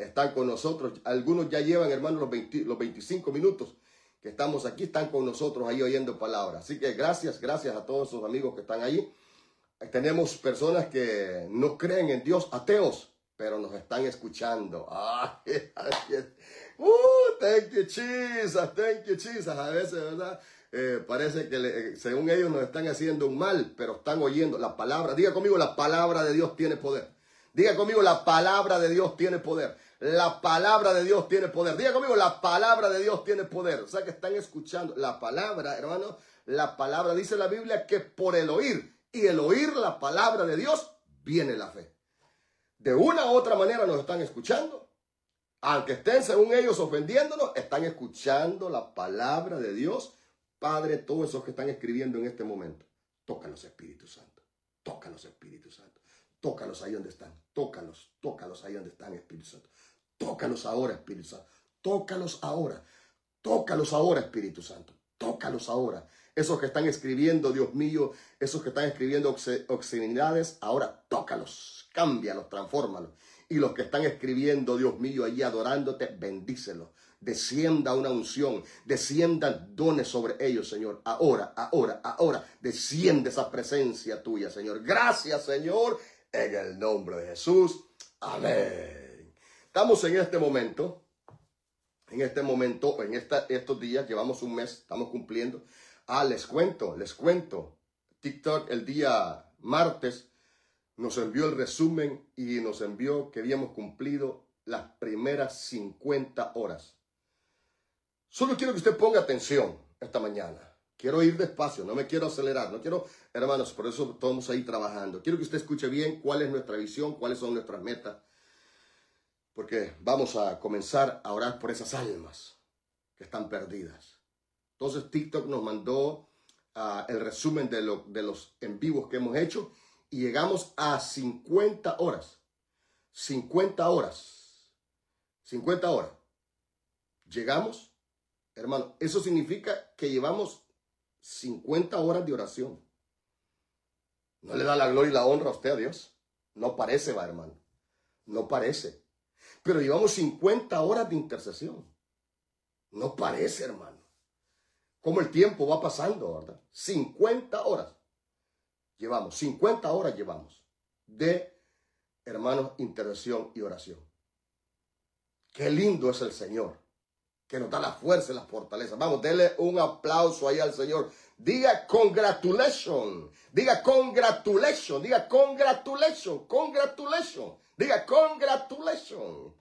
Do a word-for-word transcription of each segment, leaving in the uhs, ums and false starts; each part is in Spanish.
están con nosotros. Algunos ya llevan, hermanos, los, veinte, los veinticinco minutos que estamos aquí, están con nosotros ahí oyendo palabras. Así que gracias, gracias a todos esos amigos que están ahí. Tenemos personas que no creen en Dios, ateos, pero nos están escuchando. Ay, uh, thank you, Jesus, thank you, Jesus. A veces, ¿verdad? Eh, parece que le, según ellos nos están haciendo un mal, pero están oyendo la palabra. Diga conmigo, la palabra de Dios tiene poder. Diga conmigo, la palabra de Dios tiene poder. La palabra de Dios tiene poder. Diga conmigo, la palabra de Dios tiene poder. O sea que están escuchando la palabra, hermano. La palabra, dice la Biblia, que por el oír y el oír la palabra de Dios viene la fe. De una u otra manera nos están escuchando. Aunque estén, según ellos, ofendiéndonos, están escuchando la palabra de Dios. Padre, todos esos que están escribiendo en este momento, tócalos, Espíritu Santo. Tócalos, Espíritu Santo. Tócalos ahí donde están. Tócalos, tócalos ahí donde están, Espíritu Santo. Tócalos ahora, Espíritu Santo. Tócalos ahora. Tócalos ahora, Espíritu Santo. Tócalos ahora. Esos que están escribiendo, Dios mío, esos que están escribiendo obscenidades, ahora tócalos, cámbialos, transfórmalos. Y los que están escribiendo, Dios mío, allí adorándote, bendícelos. Descienda una unción, desciendan dones sobre ellos, Señor. Ahora, ahora, ahora, desciende esa presencia tuya, Señor. Gracias, Señor, en el nombre de Jesús. Amén. Estamos en este momento, en este momento, en esta, estos días, llevamos un mes, estamos cumpliendo. Ah, les cuento, les cuento. TikTok el día martes nos envió el resumen y nos envió que habíamos cumplido las primeras cincuenta horas. Solo quiero que usted ponga atención esta mañana. Quiero ir despacio, no me quiero acelerar, no quiero, hermanos, por eso estamos ahí trabajando. Quiero que usted escuche bien cuál es nuestra visión, cuáles son nuestras metas, porque vamos a comenzar a orar por esas almas que están perdidas. Entonces TikTok nos mandó uh, el resumen de, lo, de los en vivos que hemos hecho y llegamos a cincuenta horas. cincuenta horas. cincuenta horas. Llegamos, hermano, eso significa que llevamos cincuenta horas de oración. ¿No le da la gloria y la honra a usted a Dios? No parece, va, hermano. No parece. Pero llevamos cincuenta horas de intercesión. No parece, hermano. Cómo el tiempo va pasando, ¿verdad? cincuenta horas. Llevamos, cincuenta horas llevamos de, hermanos, intercesión y oración. Qué lindo es el Señor, que nos da la fuerza y la fortaleza. Vamos, denle un aplauso ahí al Señor. Diga congratulations. Diga congratulations. Diga congratulations. Congratulations. Diga congratulations.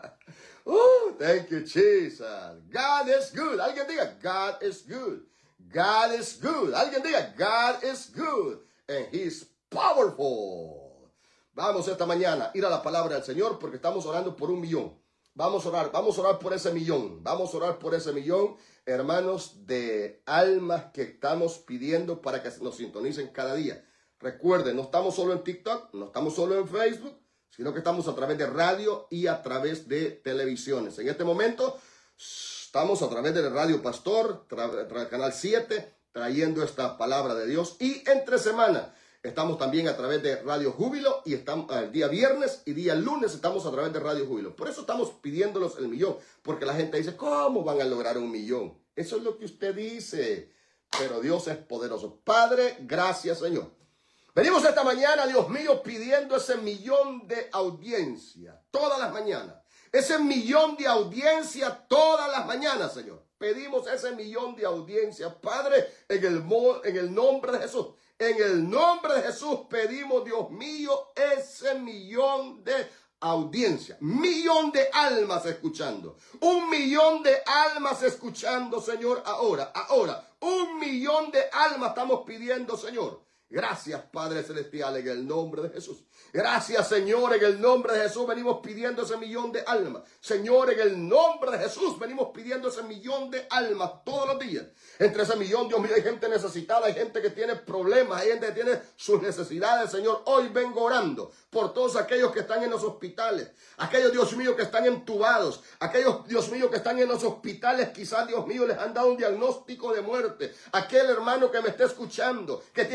Oh, thank you, Jesus. God is good. Alguien diga, God is good. God is good. Alguien diga, God is good. And He's powerful. Vamos esta mañana a ir a la palabra del Señor porque estamos orando por un millón. Vamos a orar, vamos a orar por ese millón. Vamos a orar por ese millón, hermanos, de almas que estamos pidiendo para que nos sintonicen cada día. Recuerden, no estamos solo en TikTok, no estamos solo en Facebook, sino que estamos a través de radio y a través de televisiones. En este momento estamos a través de Radio Pastor, tra tra Canal siete, trayendo esta palabra de Dios. Y entre semana estamos también a través de Radio Júbilo y estamos el día viernes y día lunes estamos a través de Radio Júbilo. Por eso estamos pidiéndolos el millón, porque la gente dice, ¿cómo van a lograr un millón? Eso es lo que usted dice, pero Dios es poderoso. Padre, gracias, Señor. Venimos esta mañana, Dios mío, pidiendo ese millón de audiencia todas las mañanas. Ese millón de audiencia todas las mañanas, Señor. Pedimos ese millón de audiencia, Padre, en el, en el nombre de Jesús. En el nombre de Jesús pedimos, Dios mío, ese millón de audiencia. Millón de almas escuchando. Un millón de almas escuchando, Señor, ahora, ahora. Un millón de almas estamos pidiendo, Señor. Gracias, Padre Celestial, en el nombre de Jesús. Gracias, Señor, en el nombre de Jesús venimos pidiendo ese millón de almas. Señor, en el nombre de Jesús venimos pidiendo ese millón de almas todos los días. Entre ese millón, Dios mío, hay gente necesitada, hay gente que tiene problemas, hay gente que tiene sus necesidades. Señor, hoy vengo orando por todos aquellos que están en los hospitales, aquellos, Dios mío, que están entubados, aquellos, Dios mío, que están en los hospitales, quizás, Dios mío, les han dado un diagnóstico de muerte. Aquel hermano que me está escuchando, que tiene un país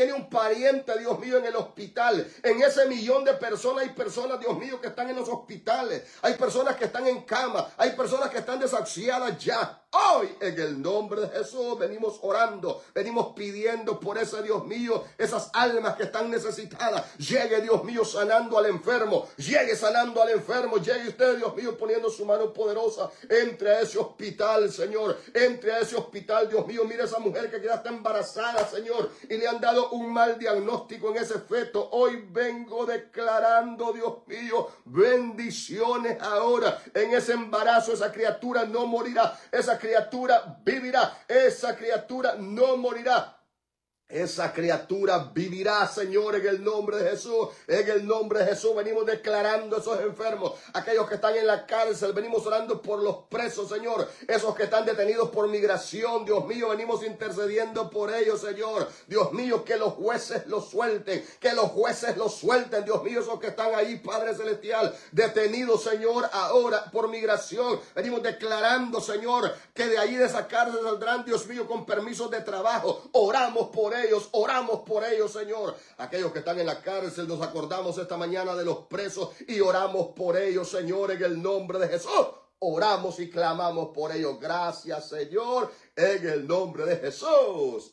pariente, Dios mío, en el hospital. En ese millón de personas hay personas, Dios mío, que están en los hospitales. Hay personas que están en cama. Hay personas que están desahuciadas ya. Hoy, en el nombre de Jesús, venimos orando, venimos pidiendo por ese, Dios mío, esas almas que están necesitadas. Llegue, Dios mío, sanando al enfermo. Llegue sanando al enfermo. Llegue usted, Dios mío, poniendo su mano poderosa. Entre a ese hospital, Señor. Entre a ese hospital, Dios mío. Mira esa mujer que ya está embarazada, Señor. Y le han dado un mal diagnóstico en ese feto. Hoy vengo declarando, Dios mío, bendiciones ahora. En ese embarazo, esa criatura no morirá. Esa criatura vivirá, esa criatura no morirá. Esa criatura vivirá, Señor, en el nombre de Jesús. En el nombre de Jesús venimos declarando a esos enfermos, aquellos que están en la cárcel. Venimos orando por los presos, Señor. Esos que están detenidos por migración, Dios mío, venimos intercediendo por ellos, Señor. Dios mío, que los jueces los suelten, que los jueces los suelten, Dios mío, esos que están ahí, Padre Celestial, detenidos, Señor, ahora por migración. Venimos declarando, Señor, que de ahí de esa cárcel saldrán, Dios mío, con permisos de trabajo. Oramos por ellos. Ellos, oramos por ellos, Señor. Aquellos que están en la cárcel, nos acordamos esta mañana de los presos y oramos por ellos, Señor, en el nombre de Jesús. Oramos y clamamos por ellos. Gracias, Señor, en el nombre de Jesús.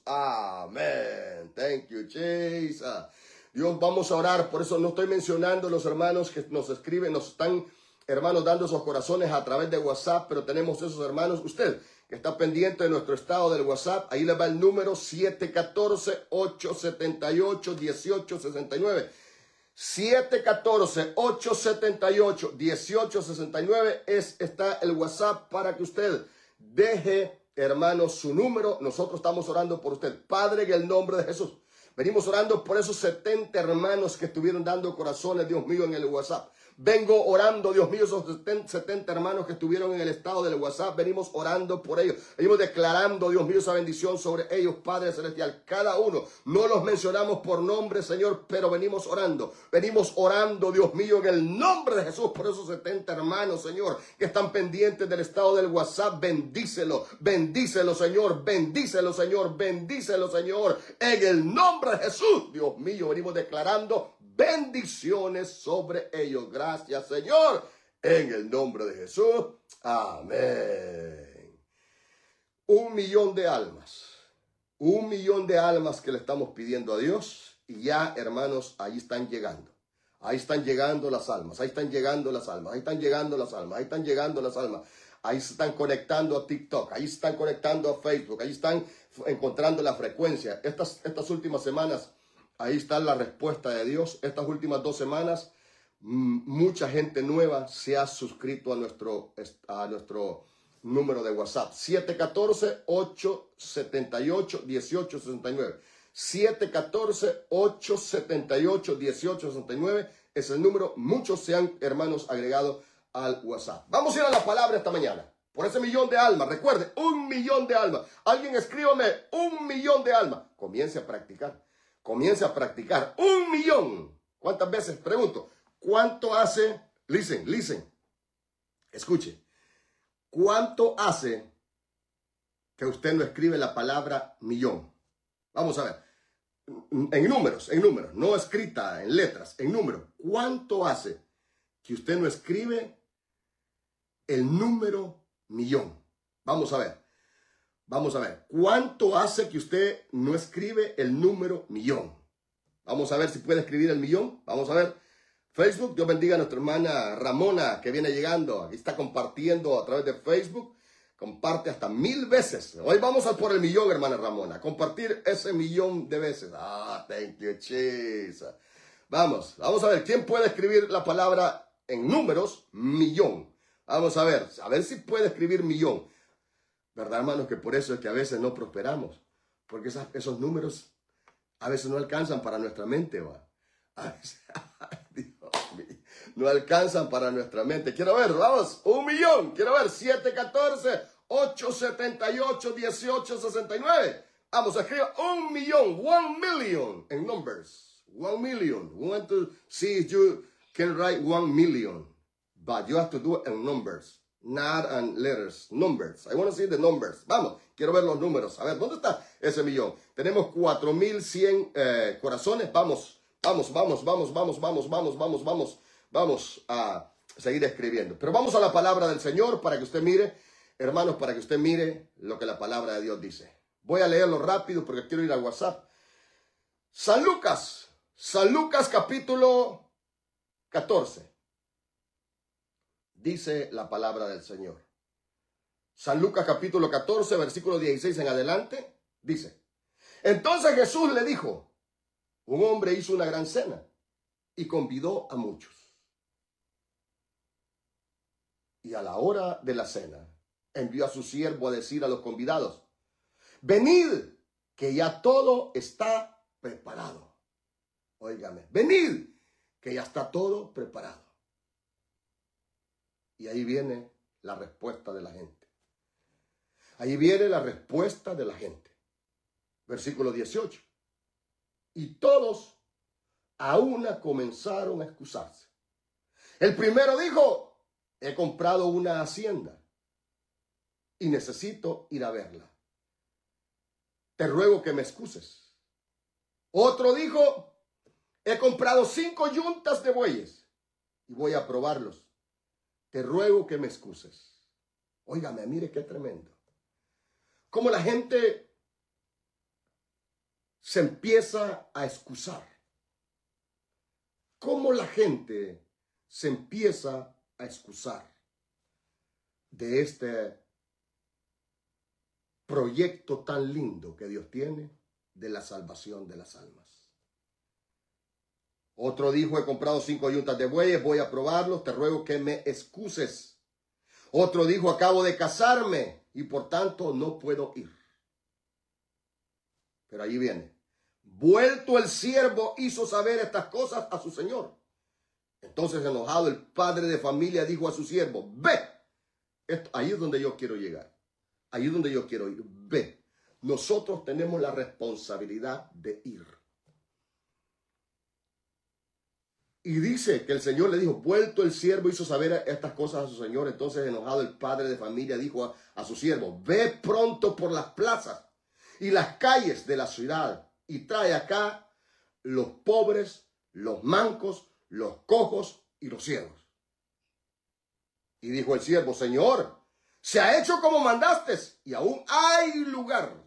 Amén. Thank you, Jesus. Dios, vamos a orar. Por eso no estoy mencionando los hermanos que nos escriben, nos están, hermanos, dando esos corazones a través de WhatsApp, pero tenemos esos hermanos. Usted que está pendiente de nuestro estado del WhatsApp, ahí le va el número siete uno cuatro, ocho siete ocho, uno ocho seis nueve. siete uno cuatro, ocho siete ocho, uno ocho seis nueve es, está el WhatsApp para que usted deje, hermanos, su número. Nosotros estamos orando por usted. Padre, en el nombre de Jesús, venimos orando por esos setenta hermanos que estuvieron dando corazones, Dios mío, en el WhatsApp. Vengo orando, Dios mío, esos setenta hermanos que estuvieron en el estado del WhatsApp. Venimos orando por ellos. Venimos declarando, Dios mío, esa bendición sobre ellos, Padre Celestial. Cada uno, no los mencionamos por nombre, Señor, pero venimos orando. Venimos orando, Dios mío, en el nombre de Jesús, por esos setenta hermanos, Señor, que están pendientes del estado del WhatsApp. Bendícelo, bendícelo, Señor, bendícelo, Señor, bendícelo, Señor. En el nombre de Jesús, Dios mío, venimos declarando bendiciones sobre ellos. Gracias, Señor, en el nombre de Jesús. Amén. Un millón de almas. Un millón de almas que le estamos pidiendo a Dios. Y ya, hermanos, ahí están llegando. Ahí están llegando las almas. Ahí están llegando las almas. Ahí están llegando las almas. Ahí están llegando las almas. Ahí se están conectando a TikTok. Ahí se están conectando a Facebook. Ahí están encontrando la frecuencia. Estas, estas últimas semanas, ahí está la respuesta de Dios. Estas últimas dos semanas, mucha gente nueva se ha suscrito a nuestro, a nuestro número de WhatsApp. siete uno cuatro, ocho siete ocho, uno ocho seis nueve. siete uno cuatro, ocho siete ocho, uno ocho seis nueve es el número. Muchos se han, hermanos, agregado al WhatsApp. Vamos a ir a la palabra esta mañana. Por ese millón de almas. Recuerde, un millón de almas. Alguien escríbame, un millón de almas. Comience a practicar. Comience a practicar. Un millón. ¿Cuántas veces? Pregunto. ¿Cuánto hace? Listen, listen. Escuche. ¿Cuánto hace que usted no escribe la palabra millón? Vamos a ver. En números, en números. No escrita en letras, en números. ¿Cuánto hace que usted no escribe el número millón? Vamos a ver. Vamos a ver. ¿Cuánto hace que usted no escribe el número millón? Vamos a ver si puede escribir el millón. Vamos a ver. Facebook, Dios bendiga a nuestra hermana Ramona que viene llegando. Aquí está compartiendo a través de Facebook. Comparte hasta mil veces. Hoy vamos a por el millón, hermana Ramona. Compartir ese millón de veces. Ah, thank you, Jesus. Vamos, vamos a ver. ¿Quién puede escribir la palabra en números? Millón. Vamos a ver. A ver si puede escribir millón. ¿Verdad, hermanos? Que por eso es que a veces no prosperamos. Porque esas, esos números a veces no alcanzan para nuestra mente, ¿va? A veces, Dios mío, no alcanzan para nuestra mente. Quiero ver, vamos, un millón. Quiero ver, siete uno cuatro, ocho siete ocho, uno ocho seis nueve. Vamos, escribir un millón, one million en numbers. One million. We want to see if you can write one million. But you have to do it in numbers. Not on letters, numbers. I want to see the numbers. Vamos, quiero ver los números. A ver, ¿dónde está? ese millón. Tenemos cuatro mil cien eh, corazones. Vamos, vamos, vamos, vamos, vamos, vamos, vamos, vamos, vamos, vamos a seguir escribiendo. Pero vamos a la palabra del Señor para que usted mire, hermanos, para que usted mire lo que la palabra de Dios dice. Voy a leerlo rápido porque quiero ir a WhatsApp. San Lucas, San Lucas capítulo catorce. Dice la palabra del Señor. San Lucas capítulo catorce, versículo dieciséis en adelante, dice: entonces Jesús le dijo, un hombre hizo una gran cena y convidó a muchos. Y a la hora de la cena envió a su siervo a decir a los convidados: venid, que ya todo está preparado. Óigame, venid, que ya está todo preparado. Y ahí viene la respuesta de la gente. Ahí viene la respuesta de la gente. Versículo dieciocho. Y todos a una comenzaron a excusarse. El primero dijo: he comprado una hacienda y necesito ir a verla. Te ruego que me excuses. Otro dijo: he comprado cinco yuntas de bueyes y voy a probarlos. Te ruego que me excuses. Óigame, mire qué tremendo. Cómo la gente se empieza a excusar. Cómo la gente se empieza a excusar de este proyecto tan lindo que Dios tiene de la salvación de las almas. Otro dijo: he comprado cinco yuntas de bueyes, voy a probarlos, te ruego que me excuses. Otro dijo: acabo de casarme y por tanto no puedo ir. Pero allí viene: vuelto el siervo hizo saber estas cosas a su señor. Entonces, enojado, el padre de familia dijo a su siervo: ve. Esto, ahí es donde yo quiero llegar. Ahí es donde yo quiero ir. Ve. Nosotros tenemos la responsabilidad de ir. Y dice que el Señor le dijo: vuelto el siervo hizo saber estas cosas a su señor. Entonces, enojado, el padre de familia dijo a, a su siervo: ve pronto por las plazas y las calles de la ciudad y trae acá los pobres, los mancos, los cojos y los ciegos. Y dijo el siervo: Señor, se ha hecho como mandaste y aún hay lugar.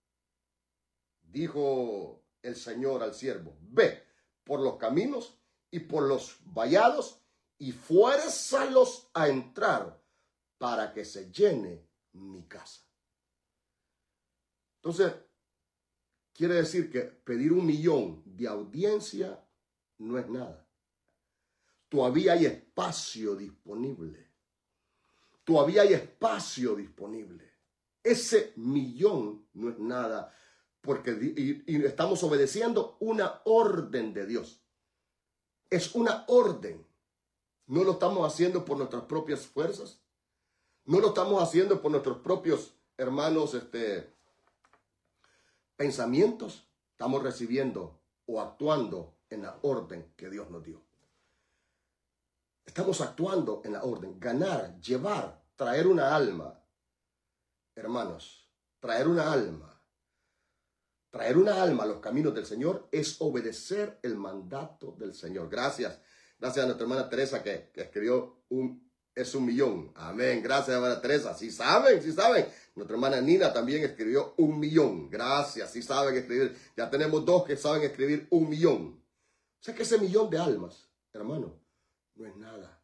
Dijo el Señor al siervo: ve por los caminos y por los vallados y fuérzalos a entrar para que se llene mi casa. Entonces, quiere decir que pedir un millón de audiencia no es nada. Todavía hay espacio disponible. Todavía hay espacio disponible. Ese millón no es nada, porque y, y estamos obedeciendo una orden de Dios. Es una orden. No lo estamos haciendo por nuestras propias fuerzas. No lo estamos haciendo por nuestros propios, hermanos, este, pensamientos. Estamos recibiendo o actuando en la orden que Dios nos dio. Estamos actuando en la orden. Ganar, llevar, traer una alma. Hermanos, traer una alma. Traer una alma a los caminos del Señor es obedecer el mandato del Señor. Gracias. Gracias a nuestra hermana Teresa que, que escribió un, es un millón. Amén. Gracias, hermana Teresa. Sí saben, sí saben. Nuestra hermana Nina también escribió un millón. Gracias. Sí saben escribir. Ya tenemos dos que saben escribir un millón. O sea que ese millón de almas, hermano, no es nada.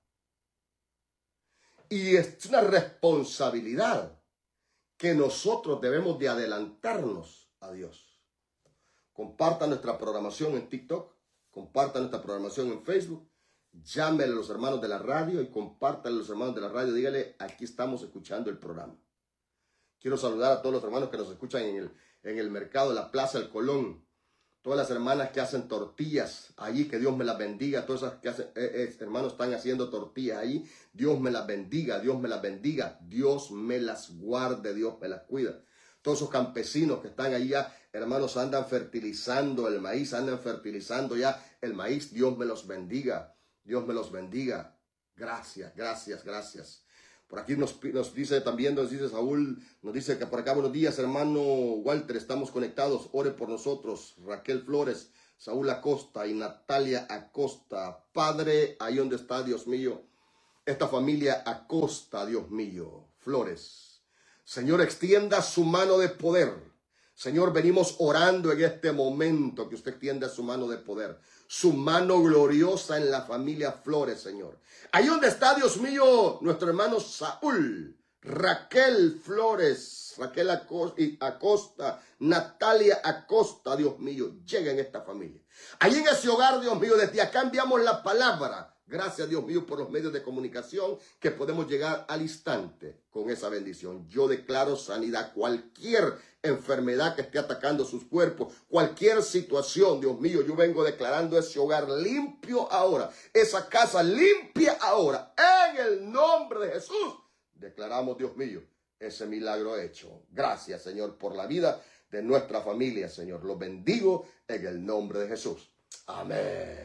Y es una responsabilidad que nosotros debemos de adelantarnos a Dios. Compartan nuestra programación en TikTok, compartan nuestra programación en Facebook, llámenle a los hermanos de la radio y compartan a los hermanos de la radio, díganle: aquí estamos escuchando el programa. Quiero saludar a todos los hermanos que nos escuchan en el, en el mercado de la Plaza del Colón, todas las hermanas que hacen tortillas allí, que Dios me las bendiga, todas esas que hacen, eh, eh, hermanos están haciendo tortillas allí, Dios me las bendiga, Dios me las bendiga, Dios me las guarde, Dios me las cuida. Todos esos campesinos que están ahí ya, hermanos, andan fertilizando el maíz, andan fertilizando ya el maíz. Dios me los bendiga, Dios me los bendiga. Gracias, gracias, gracias. Por aquí nos, nos dice también, nos dice Saúl, nos dice que por acá buenos días, hermano Walter, estamos conectados, ore por nosotros. Raquel Flores, Saúl Acosta y Natalia Acosta. Padre, ahí donde está, Dios mío, esta familia Acosta, Dios mío, Flores. Señor, extienda su mano de poder. Señor, venimos orando en este momento que usted extienda su mano de poder, su mano gloriosa en la familia Flores, Señor. Ahí donde está, Dios mío, nuestro hermano Saúl, Raquel Flores, Raquel Acosta, Natalia Acosta, Dios mío, llega en esta familia. Ahí en ese hogar, Dios mío, desde acá enviamos la palabra. Gracias, Dios mío, por los medios de comunicación que podemos llegar al instante con esa bendición. Yo declaro sanidad. Cualquier enfermedad que esté atacando sus cuerpos, cualquier situación, Dios mío, yo vengo declarando ese hogar limpio ahora, esa casa limpia ahora, en el nombre de Jesús. Declaramos, Dios mío, ese milagro hecho. Gracias, Señor, por la vida de nuestra familia, Señor. Los bendigo en el nombre de Jesús. Amén.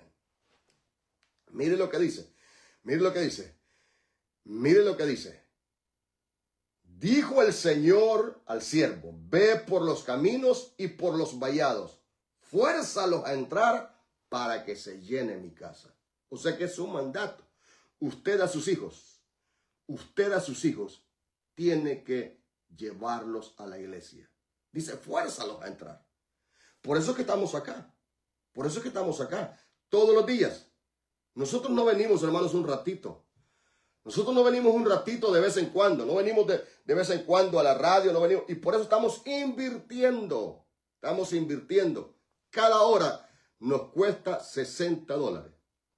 Mire lo que dice, mire lo que dice, mire lo que dice. Dijo el Señor al siervo, ve por los caminos y por los vallados, fuérzalos a entrar para que se llene mi casa. O sea que es un mandato. Usted a sus hijos, usted a sus hijos tiene que llevarlos a la iglesia. Dice, fuérzalos a entrar. Por eso es que estamos acá, por eso es que estamos acá, todos los días. Nosotros no venimos, hermanos, un ratito. Nosotros no venimos un ratito de vez en cuando. No venimos de, de vez en cuando a la radio. No venimos, y por eso estamos invirtiendo. Estamos invirtiendo. Cada hora nos cuesta sesenta dólares.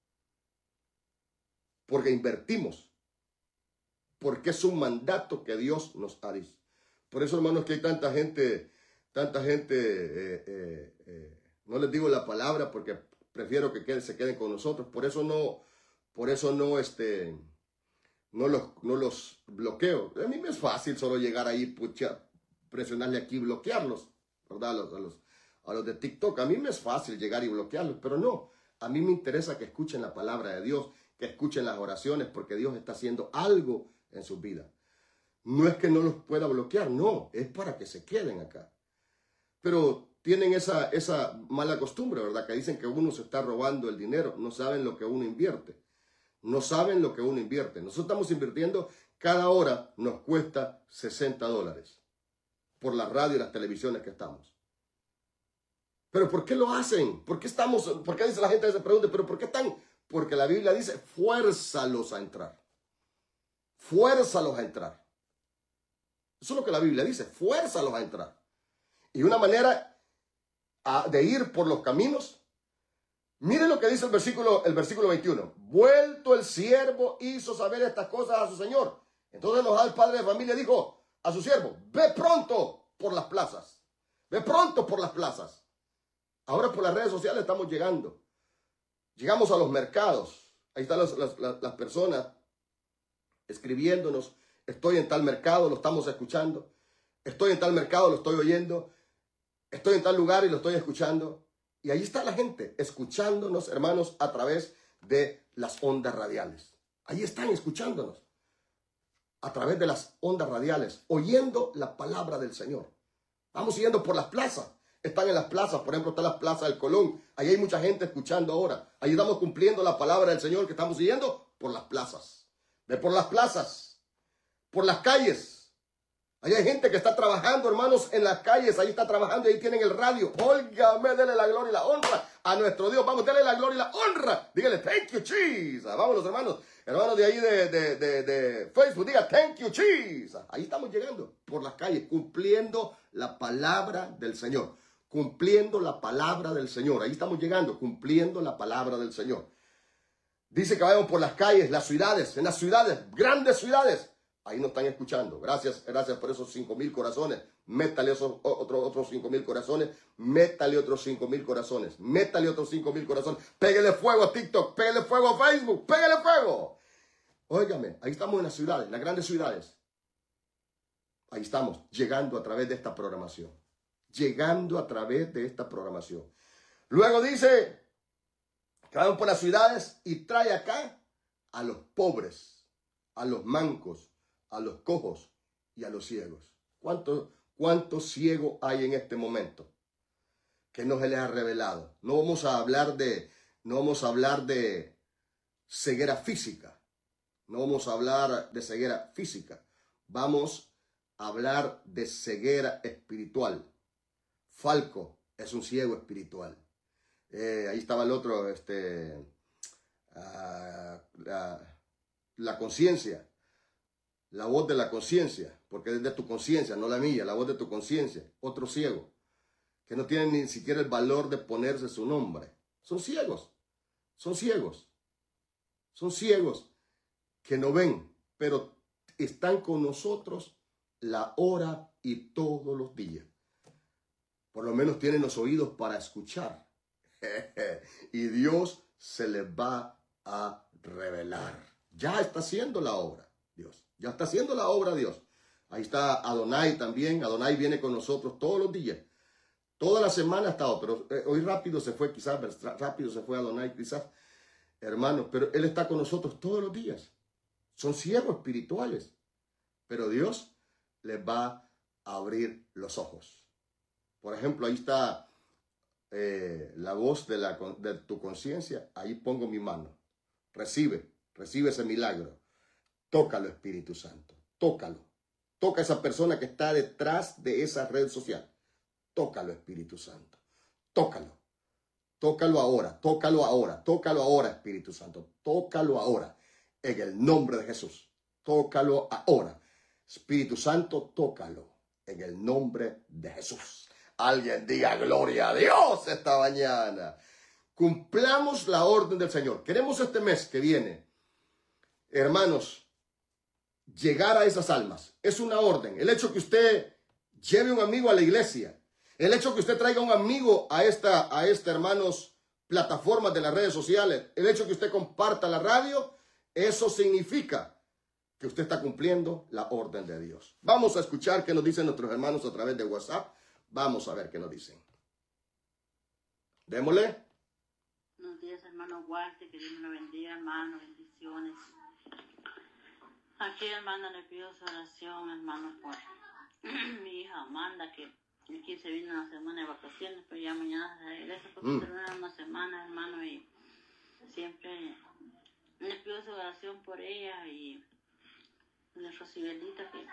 Porque invertimos. Porque es un mandato que Dios nos ha dicho. Por eso, hermanos, que hay tanta gente, tanta gente, eh, eh, eh, no les digo la palabra porque prefiero que queden, se queden con nosotros. Por eso no, por eso no, este, no los, no los bloqueo. A mí me es fácil solo llegar ahí, pucha, presionarle aquí y bloquearlos, ¿verdad? A los, a los, a los de TikTok. A mí me es fácil llegar y bloquearlos, pero no. A mí me interesa que escuchen la palabra de Dios, que escuchen las oraciones, porque Dios está haciendo algo en sus vidas. No es que no los pueda bloquear, no, es para que se queden acá. Pero tienen esa, esa mala costumbre, ¿verdad? Que dicen que uno se está robando el dinero. No saben lo que uno invierte. No saben lo que uno invierte. Nosotros estamos invirtiendo, cada hora nos cuesta sesenta dólares. Por la radio y las televisiones que estamos. ¿Pero por qué lo hacen? ¿Por qué estamos? ¿Por qué dice la gente, se pregunta, pero por qué están? Porque la Biblia dice, fuérzalos a entrar. Fuérzalos a entrar. Eso es lo que la Biblia dice, fuérzalos a entrar. Y una manera de ir por los caminos. Miren lo que dice el versículo, el versículo veintiuno. Vuelto el siervo hizo saber estas cosas a su señor. Entonces nos da el padre de familia, dijo a su siervo, ve pronto por las plazas. Ve pronto por las plazas. Ahora por las redes sociales estamos llegando. Llegamos a los mercados. Ahí están las, las, las personas escribiéndonos. Estoy en tal mercado, lo estamos escuchando. Estoy en tal mercado, lo estoy oyendo. Estoy en tal lugar y lo estoy escuchando. Y ahí está la gente escuchándonos, hermanos, a través de las ondas radiales. Ahí están escuchándonos. A través de las ondas radiales, oyendo la palabra del Señor. Vamos yendo por las plazas. Están en las plazas, por ejemplo, está la Plaza del Colón. Ahí hay mucha gente escuchando ahora. Ahí estamos cumpliendo la palabra del Señor que estamos siguiendo por las plazas. Ve por las plazas, por las calles. Ahí hay gente que está trabajando, hermanos, en las calles. Ahí está trabajando, ahí tienen el radio. Óigame, dele la gloria y la honra a nuestro Dios. Vamos, dele la gloria y la honra. Dígale, thank you, Jesus. Vamos, los hermanos, hermanos de ahí de, de, de, de Facebook, diga, thank you, Jesus. Ahí estamos llegando por las calles, cumpliendo la palabra del Señor. Cumpliendo la palabra del Señor. Ahí estamos llegando, cumpliendo la palabra del Señor. Dice que vayamos por las calles, las ciudades, en las ciudades, grandes ciudades. Ahí nos están escuchando. Gracias, gracias por esos cinco mil corazones. Métale esos otros otros cinco mil corazones. Métale otros cinco mil corazones. Métale otros cinco mil corazones. Pégale fuego a TikTok. Pégale fuego a Facebook. Pégale fuego. Óigame, ahí estamos en las ciudades, en las grandes ciudades. Ahí estamos, llegando a través de esta programación. Llegando a través de esta programación. Luego dice que vamos por las ciudades y trae acá a los pobres. a los mancos, a los cojos y a los ciegos. ¿Cuántos cuántos ciegos hay en este momento que no se les ha revelado? No vamos a hablar de, no vamos a hablar de ceguera física. No vamos a hablar de ceguera física. Vamos a hablar de ceguera espiritual. Falco es un ciego espiritual. Eh, ahí estaba el otro, este, uh, la, la conciencia, la voz de la conciencia, porque es de tu conciencia, no la mía, la voz de tu conciencia. Otro ciego, que no tiene ni siquiera el valor de ponerse su nombre. Son ciegos, son ciegos, son ciegos que no ven, pero están con nosotros la hora y todos los días. Por lo menos tienen los oídos para escuchar. Y Dios se les va a revelar. Ya está haciendo la obra, Dios. Ya está haciendo la obra, Dios. Ahí está Adonai también. Adonai viene con nosotros todos los días. Toda la semana ha estado, pero eh, hoy rápido se fue, quizás, rápido se fue Adonai, quizás, hermanos, pero Él está con nosotros todos los días. Son ciegos espirituales, pero Dios les va a abrir los ojos. Por ejemplo, ahí está eh, la voz de, la, de tu conciencia. Ahí pongo mi mano. Recibe, recibe ese milagro. Tócalo, Espíritu Santo. Tócalo. Toca a esa persona que está detrás de esa red social. Tócalo, Espíritu Santo. Tócalo. Tócalo ahora. Tócalo ahora. Tócalo ahora, Espíritu Santo. Tócalo ahora. En el nombre de Jesús. Tócalo ahora. Espíritu Santo, tócalo. En el nombre de Jesús. Alguien diga gloria a Dios esta mañana. Cumplamos la orden del Señor. Queremos este mes que viene, hermanos, llegar a esas almas. Es una orden. El hecho que usted lleve un amigo a la iglesia, el hecho que usted traiga un amigo a esta, a esta, hermanos, plataformas de las redes sociales, el hecho que usted comparta la radio, eso significa que usted está cumpliendo la orden de Dios. Vamos a escuchar qué nos dicen nuestros hermanos a través de WhatsApp. Vamos a ver qué nos dicen. Démosle. Buenos días, hermano Walter, que Dios me lo bendiga, hermano, bendiciones. Aquí, hermano, le pido su oración, hermano, por mi hija Amanda, que aquí se vino una semana de vacaciones, pero ya mañana se regresa, porque mm. termina una semana, hermano, y siempre le pido su oración por ella y de Rosibelita, que,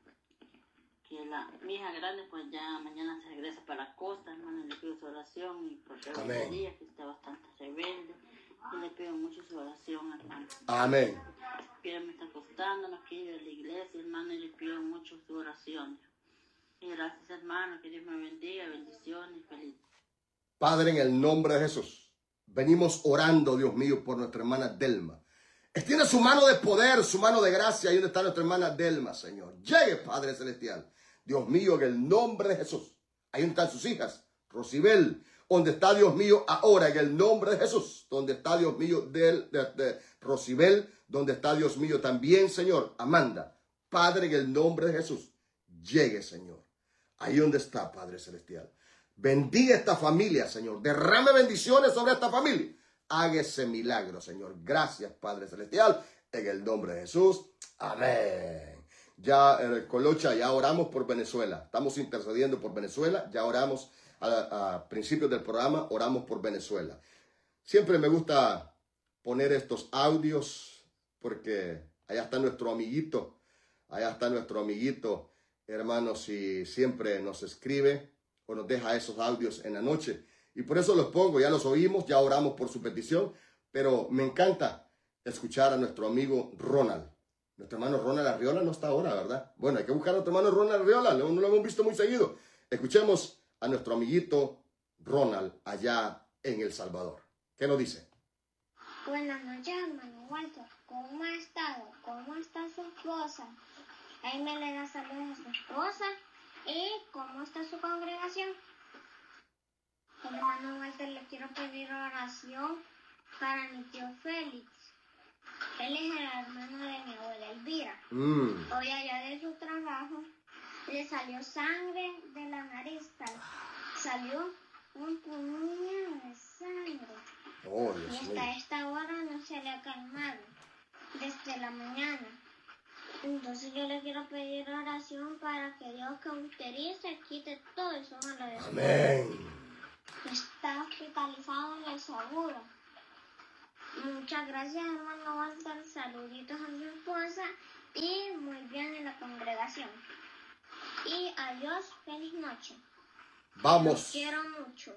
que la, mi hija grande, pues ya mañana se regresa para la costa, hermano, y le pido su oración, y por Rebeldía, que está bastante rebelde, y le pido mucho su oración, hermano. Amén. Pero me está costando, no quiero ir a la iglesia, hermano, y le pido mucho su oración. Y gracias, hermano, que Dios me bendiga, bendiciones, feliz. Padre, en el nombre de Jesús, venimos orando, Dios mío, por nuestra hermana Delma. Extiende su mano de poder, su mano de gracia, ahí donde está nuestra hermana Delma, Señor. Llegue, Padre Celestial. Dios mío, en el nombre de Jesús. Ahí donde están sus hijas, Rosibel, donde está Dios mío ahora, en el nombre de Jesús. Donde está Dios mío de, de, de Rosibel, donde está Dios mío también, Señor, Amanda. Padre, en el nombre de Jesús. Llegue, Señor. Ahí donde está, Padre Celestial. Bendiga esta familia, Señor. Derrame bendiciones sobre esta familia. Haga ese milagro, Señor. Gracias, Padre Celestial, en el nombre de Jesús. Amén. Ya, eh, Colocha, ya oramos por Venezuela. Estamos intercediendo por Venezuela. Ya oramos a, a principios del programa, oramos por Venezuela. Siempre me gusta poner estos audios porque allá está nuestro amiguito. Allá está nuestro amiguito, hermanos, y siempre nos escribe o nos deja esos audios en la noche. Y por eso los pongo, ya los oímos, ya oramos por su petición, pero me encanta escuchar a nuestro amigo Ronald. Nuestro hermano Ronald Arriola no está ahora, ¿verdad? Bueno, hay que buscar a nuestro hermano Ronald Arriola, no, no lo hemos visto muy seguido. Escuchemos a nuestro amiguito Ronald allá en El Salvador. ¿Qué nos dice? Buenas noches, hermano Walter. ¿Cómo ha estado? ¿Cómo está su esposa? Ahí me le da saludos a su esposa. ¿Y cómo está su congregación? Hermano Walter, le quiero pedir oración para mi tío Félix. Él es el hermano de mi abuela Elvira. Mm. Hoy allá de su trabajo le salió sangre de la nariz. Salió un puñado de sangre. Oh, y hasta esta hora no se le ha calmado. Desde la mañana. Entonces yo le quiero pedir oración para que Dios cauterice, quite todo eso malo de su Amén. Está hospitalizado en el seguro. Muchas gracias, hermano Walter. Saluditos a mi esposa y muy bien en la congregación. Y adiós, feliz noche. Vamos. Los quiero mucho.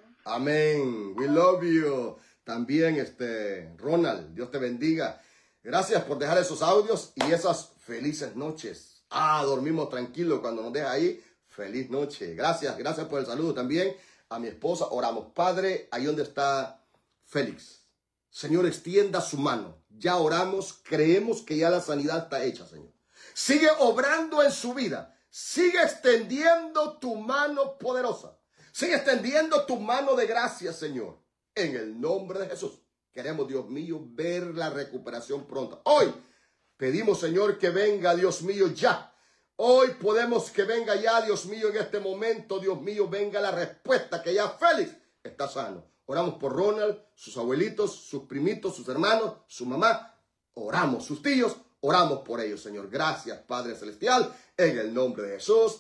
Amén. We love you. También, este, Ronald, Dios te bendiga. Gracias por dejar esos audios y esas felices noches. Ah, dormimos tranquilos cuando nos deja ahí. Feliz noche. Gracias, gracias por el saludo también a mi esposa. Oramos. Padre, ahí donde está Félix. Señor, extienda su mano. Ya oramos, creemos que ya la sanidad está hecha, Señor. Sigue obrando en su vida. Sigue extendiendo tu mano poderosa. Sigue extendiendo tu mano de gracia, Señor. En el nombre de Jesús. Queremos, Dios mío, ver la recuperación pronta. Hoy pedimos, Señor, que venga, Dios mío, ya. Hoy podemos que venga ya, Dios mío, en este momento, Dios mío, venga la respuesta que ya Félix está sano. Oramos por Ronald, sus abuelitos, sus primitos, sus hermanos, su mamá. Oramos, sus tíos, oramos por ellos, Señor. Gracias, Padre Celestial, en el nombre de Jesús.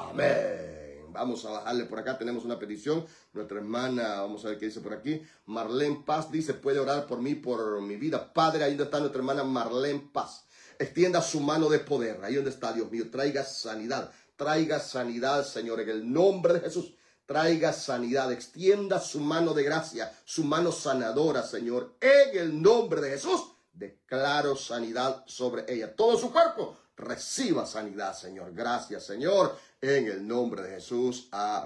Amén. Vamos a bajarle por acá, tenemos una petición. Nuestra hermana, vamos a ver qué dice por aquí. Marlene Paz dice, puede orar por mí, por mi vida. Padre, ahí donde está nuestra hermana Marlene Paz. Extienda su mano de poder. Ahí donde está, Dios mío. Traiga sanidad. Traiga sanidad, Señor, en el nombre de Jesús. Traiga sanidad. Extienda su mano de gracia. Su mano sanadora, Señor. En el nombre de Jesús. Declaro sanidad sobre ella. Todo su cuerpo reciba sanidad, Señor. Gracias, Señor. En el nombre de Jesús.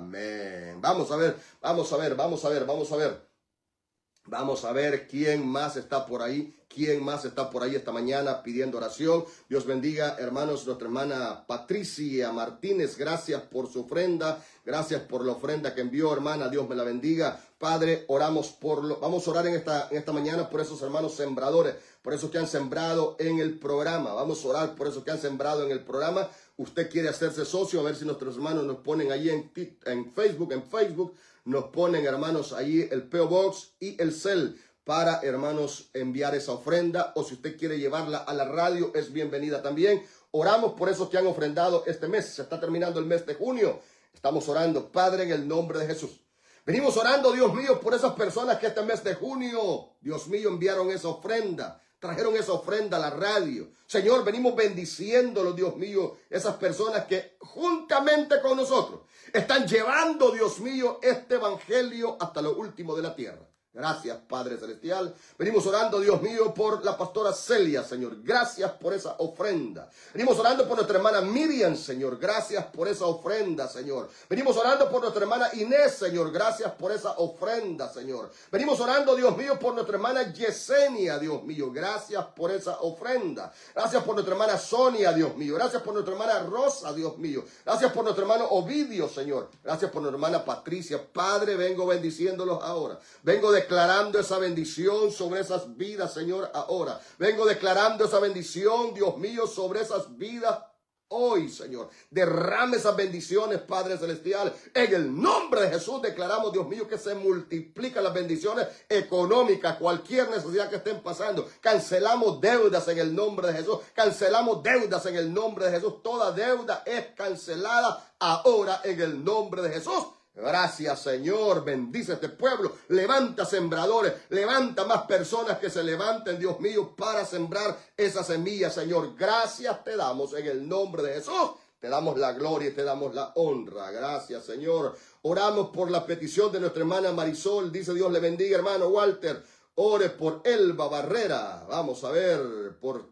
Amén. Vamos a ver, vamos a ver, vamos a ver, vamos a ver. Vamos a ver quién más está por ahí. ¿Quién más está por ahí esta mañana pidiendo oración? Dios bendiga, hermanos, nuestra hermana Patricia Martínez. Gracias por su ofrenda. Gracias por la ofrenda que envió, hermana. Dios me la bendiga. Padre, oramos por lo, vamos a orar en esta, en esta mañana por esos hermanos sembradores, por esos que han sembrado en el programa. Vamos a orar por esos que han sembrado en el programa. Usted quiere hacerse socio, a ver si nuestros hermanos nos ponen ahí en, en Facebook, en Facebook. Nos ponen, hermanos, ahí el P O Box y el cel para, hermanos, enviar esa ofrenda. O si usted quiere llevarla a la radio, es bienvenida también. Oramos por esos que han ofrendado este mes. Se está terminando el mes de junio. Estamos orando, Padre, en el nombre de Jesús. Venimos orando, Dios mío, por esas personas que este mes de junio, Dios mío, enviaron esa ofrenda. Trajeron esa ofrenda a la radio. Señor, venimos bendiciéndolo, Dios mío, esas personas que juntamente con nosotros están llevando, Dios mío, este evangelio hasta lo último de la tierra. Gracias, Padre Celestial. Venimos orando, Dios mío, por la pastora Celia, Señor. Gracias por esa ofrenda. Venimos orando por nuestra hermana Miriam, Señor. Gracias por esa ofrenda, Señor. Venimos orando por nuestra hermana Inés, Señor. Gracias por esa ofrenda, Señor. Venimos orando, Dios mío, por nuestra hermana Yesenia, Dios mío. Gracias por esa ofrenda. Gracias por nuestra hermana Sonia, Dios mío. Gracias por nuestra hermana Rosa, Dios mío. Gracias por nuestro hermano Ovidio, Señor. Gracias por nuestra hermana Patricia. Padre, vengo bendiciéndolos ahora. Vengo de declarando esa bendición sobre esas vidas, Señor, ahora. Vengo declarando esa bendición, Dios mío, sobre esas vidas hoy, Señor. Derrame esas bendiciones, Padre Celestial. En el nombre de Jesús declaramos, Dios mío, que se multiplican las bendiciones económicas, cualquier necesidad que estén pasando. Cancelamos deudas en el nombre de Jesús. Cancelamos deudas en el nombre de Jesús. Toda deuda es cancelada ahora en el nombre de Jesús. Gracias, Señor. Bendice este pueblo. Levanta sembradores. Levanta más personas que se levanten, Dios mío, para sembrar esa semilla, Señor. Gracias te damos en el nombre de Jesús. Te damos la gloria y te damos la honra. Gracias, Señor. Oramos por la petición de nuestra hermana Marisol. Dice Dios le bendiga, hermano Walter. Ore por Elba Barrera. Vamos a ver, por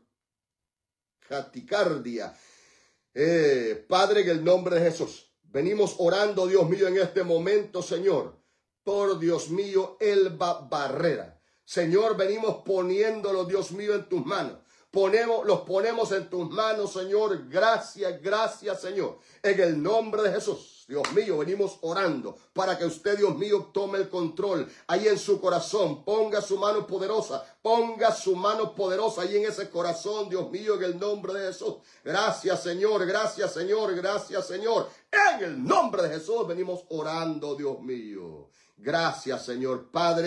Jaticardia. Eh, Padre, en el nombre de Jesús. Venimos orando, Dios mío, en este momento, Señor, por Dios mío, Elba Barrera. Señor, venimos poniéndolo, Dios mío, en tus manos. Ponemos, los ponemos en tus manos, Señor. Gracias, gracias, Señor. En el nombre de Jesús, Dios mío, venimos orando para que usted, Dios mío, tome el control ahí en su corazón. Ponga su mano poderosa, ponga su mano poderosa ahí en ese corazón, Dios mío, en el nombre de Jesús. Gracias, Señor, gracias, Señor, gracias, Señor. En el nombre de Jesús venimos orando, Dios mío. Gracias, Señor Padre.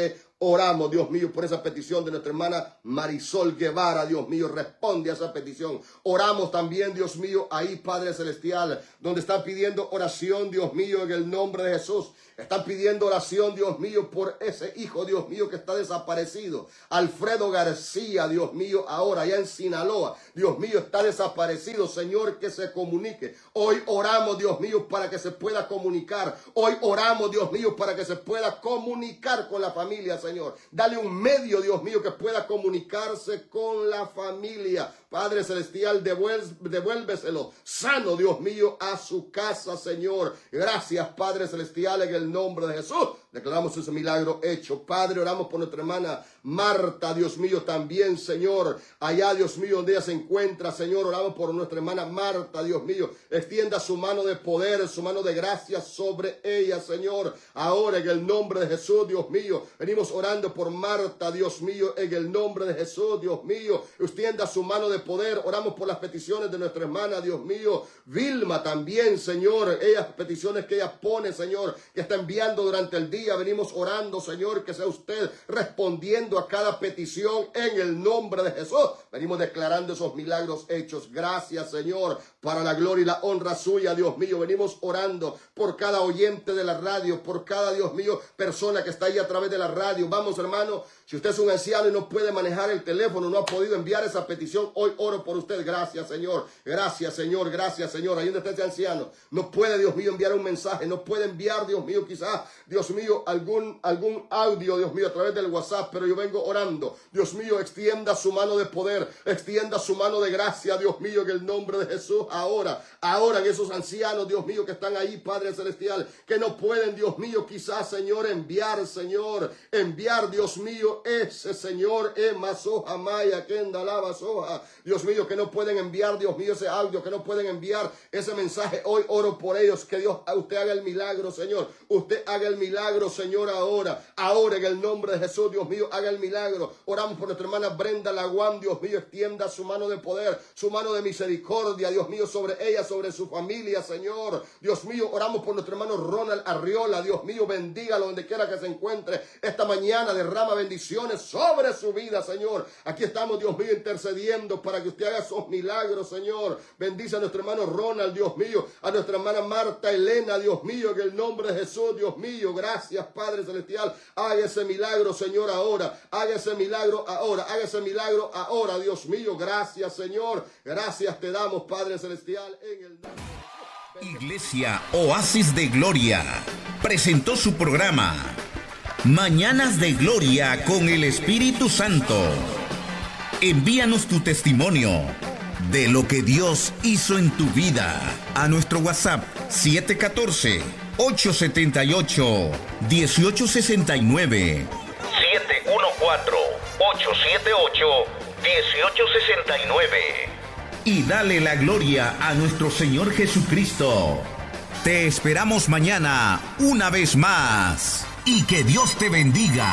Oramos, Dios mío, por esa petición de nuestra hermana Marisol Guevara, Dios mío, responde a esa petición. Oramos también, Dios mío, ahí, Padre Celestial, donde están pidiendo oración, Dios mío, en el nombre de Jesús. Están pidiendo oración, Dios mío, por ese hijo, Dios mío, que está desaparecido. Alfredo García, Dios mío, ahora allá en Sinaloa, Dios mío, está desaparecido. Señor, que se comunique. Hoy oramos, Dios mío, para que se pueda comunicar. Hoy oramos, Dios mío, para que se pueda comunicar con la familia, Señor. Dale un medio, Dios mío, que pueda comunicarse con la familia. Padre Celestial, devuélveselo sano, Dios mío, a su casa, Señor. Gracias, Padre Celestial, en el nombre de Jesús. Declaramos ese milagro hecho. Padre, oramos por nuestra hermana Marta, Dios mío, también, Señor. Allá, Dios mío, donde ella se encuentra, Señor, oramos por nuestra hermana Marta, Dios mío. Extienda su mano de poder, su mano de gracia sobre ella, Señor. Ahora, en el nombre de Jesús, Dios mío, venimos orando por Marta, Dios mío, en el nombre de Jesús, Dios mío. Extienda su mano de poder. Oramos por las peticiones de nuestra hermana, Dios mío. Vilma también, Señor. Ellas peticiones que ella pone, Señor, que está enviando durante el día. Venimos orando, Señor, que sea usted respondiendo a cada petición en el nombre de Jesús. Venimos declarando esos milagros hechos. Gracias, Señor, para la gloria y la honra suya, Dios mío. Venimos orando por cada oyente de la radio, por cada, Dios mío, persona que está ahí a través de la radio. Vamos, hermano, si usted es un anciano y no puede manejar el teléfono, no ha podido enviar esa petición, hoy oro por usted. Gracias, Señor. Gracias, Señor. Gracias, Señor. Ahí donde está ese anciano, no puede, Dios mío, enviar un mensaje, no puede enviar, Dios mío, quizás, Dios mío, algún, algún audio, Dios mío, a través del WhatsApp, pero yo vengo orando. Dios mío, extienda su mano de poder, extienda su mano de gracia, Dios mío, en el nombre de Jesús. Ahora, ahora en esos ancianos, Dios mío, que están ahí, Padre Celestial, que no pueden, Dios mío, quizás, Señor, enviar, Señor, enviar, Dios mío, ese Señor, Ema Soja Maya, Kendalaba Soja, Dios mío, que no pueden enviar, Dios mío, ese audio, que no pueden enviar ese mensaje. Hoy oro por ellos, que Dios, usted haga el milagro, Señor. Usted haga el milagro, Señor, ahora. Ahora, en el nombre de Jesús, Dios mío, haga el milagro. Oramos por nuestra hermana Brenda Laguán, Dios mío, extienda su mano de poder, su mano de misericordia, Dios mío, sobre ella, sobre su familia, Señor. Dios mío, oramos por nuestro hermano Ronald Arriola, Dios mío, bendígalo donde quiera que se encuentre. Esta mañana derrama bendiciones sobre su vida, Señor. Aquí estamos, Dios mío, intercediendo para que usted haga esos milagros, Señor. Bendice a nuestro hermano Ronald, Dios mío, a nuestra hermana Marta Elena, Dios mío, en el nombre de Jesús, Dios mío. Gracias, Padre Celestial. Haga ese milagro, Señor, ahora. Haga ese milagro ahora. Haga ese milagro ahora, Dios mío. Gracias, Señor. Gracias te damos, Padre Celestial, en el nombre de Iglesia Oasis de Gloria presentó su programa Mañanas de Gloria con el Espíritu Santo. Envíanos tu testimonio de lo que Dios hizo en tu vida a nuestro WhatsApp siete uno cuatro, ocho siete ocho, uno ocho seis nueve. siete uno cuatro, ocho siete ocho, uno ocho seis nueve. Y dale la gloria a nuestro Señor Jesucristo. Te esperamos mañana una vez más. Y que Dios te bendiga.